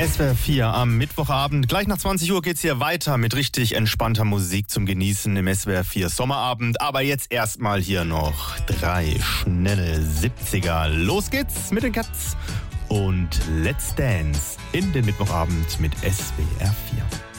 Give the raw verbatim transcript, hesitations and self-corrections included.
S W R vier am Mittwochabend. Gleich nach zwanzig Uhr geht's hier weiter mit richtig entspannter Musik zum Genießen im S W R vier Sommerabend. Aber jetzt erstmal hier noch drei schnelle siebziger. Los geht's mit den Cats und Let's Dance in den Mittwochabend mit S W R vier.